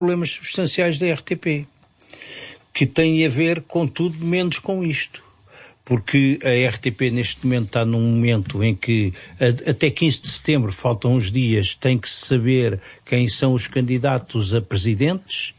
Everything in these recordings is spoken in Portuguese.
problemas substanciais da RTP, que têm a ver com tudo menos com isto. Porque a RTP neste momento está num momento em que até 15 de setembro, faltam uns dias, tem que se saber quem são os candidatos a presidentes,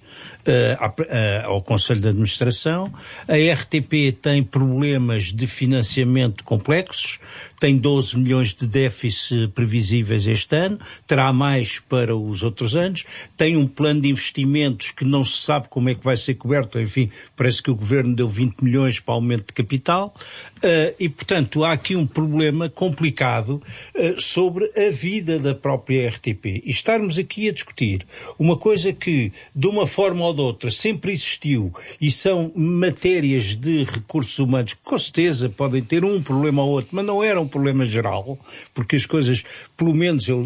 ao Conselho de Administração. A RTP tem problemas de financiamento complexos, tem 12 milhões de déficit previsíveis este ano, terá mais para os outros anos, tem um plano de investimentos que não se sabe como é que vai ser coberto, enfim, parece que o Governo deu 20 milhões para aumento de capital, e portanto há aqui um problema complicado sobre a vida da própria RTP. E estarmos aqui a discutir uma coisa que, de uma forma ou de outra, sempre existiu, e são matérias de recursos humanos que com certeza podem ter um problema ou outro, mas não era um problema geral, porque as coisas, pelo menos eu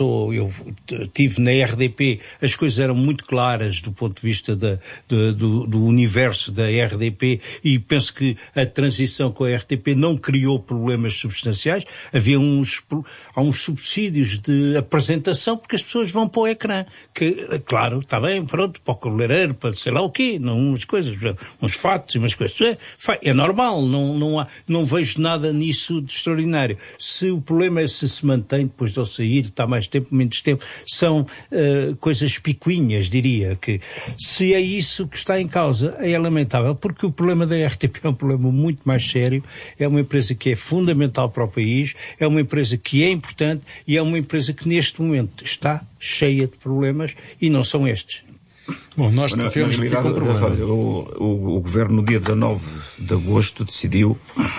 tive na RDP, as coisas eram muito claras do ponto de vista do universo da RDP, e penso que a transição com a RTP não criou problemas substanciais. Havia há uns subsídios de apresentação, porque as pessoas vão para o ecrã, que, claro, está bem, pronto, para o cabeleireiro, para sei lá o quê, não, umas coisas, uns fatos e umas coisas, é normal, não vejo nada nisso de extraordinário. Se o problema é se mantém depois de ele sair, está mais tempo, menos tempo, são coisas picuinhas, diria, que se é isso que está em causa, é lamentável, porque o problema da RTP é um problema muito mais sério, é uma empresa que é fundamental para o país, é uma empresa que é importante e é uma empresa que neste momento está cheia de problemas, e não são estes. Bom, nós tivemos aqui com o Governo no dia 19 de agosto decidiu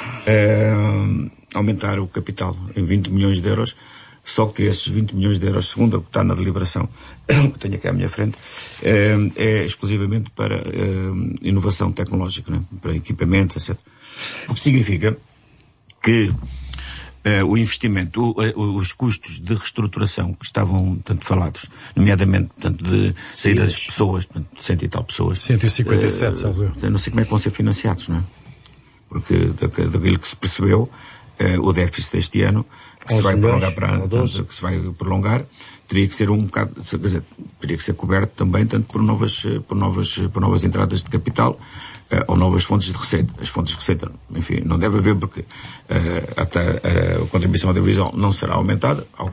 aumentar o capital em 20 milhões de euros, só que esses 20 milhões de euros, segundo o que está na deliberação, que tenho aqui à minha frente, é exclusivamente para inovação tecnológica, né? Para equipamentos, etc. O que significa que o investimento, os custos de reestruturação que estavam tanto falados, nomeadamente de saída das pessoas, 100 e tal pessoas. 157, sabe eu. Não sei como é que vão ser financiados, não é? Porque daquilo que se percebeu, o déficit deste ano, que se vai prolongar, teria que ser um bocado, quer dizer, teria que ser coberto também tanto por novas entradas de capital, ou novas fontes de receita. As fontes de receita, enfim, não deve haver, porque até a contribuição audiovisual não será aumentada, ao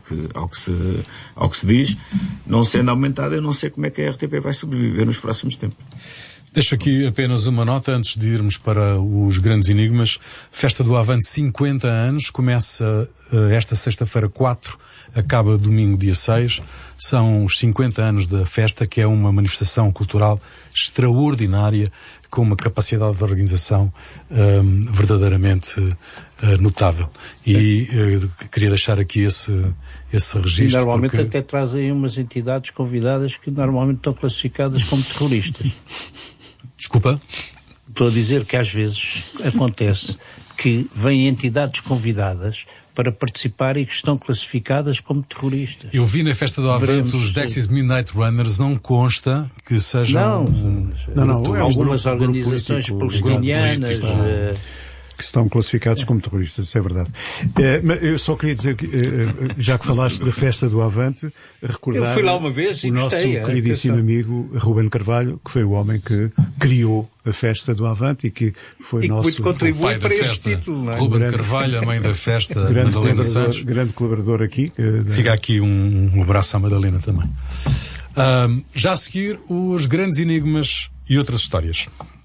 que se diz. Não sendo aumentada, eu não sei como é que a RTP vai sobreviver nos próximos tempos. Deixo aqui apenas uma nota antes de irmos para os grandes enigmas. Festa do Avante, 50 anos, começa esta sexta-feira 4, acaba domingo dia 6. São os 50 anos da festa, que é uma manifestação cultural extraordinária, com uma capacidade de organização verdadeiramente notável. E queria deixar aqui esse registro. E normalmente até trazem umas entidades convidadas que normalmente estão classificadas como terroristas. Desculpa? Estou a dizer que às vezes acontece que vêm entidades convidadas para participar e que estão classificadas como terroristas. Eu vi na Festa do Avante os Dexys Midnight Runners, não consta que sejam... Não, algumas organizações palestinianas... que estão classificados como terroristas, isso é verdade. Mas eu só queria dizer que, já que falaste da Festa do Avante, recordar... Eu fui lá uma vez e gostei. O nosso queridíssimo amigo Ruben Carvalho, que foi o homem que criou a Festa do Avante e que foi nosso... muito contribui para este título, não é? Ruben Carvalho, a mãe da festa, Madalena Santos. Grande colaborador aqui. Fica aqui um abraço à Madalena também. Já a seguir, os grandes enigmas e outras histórias.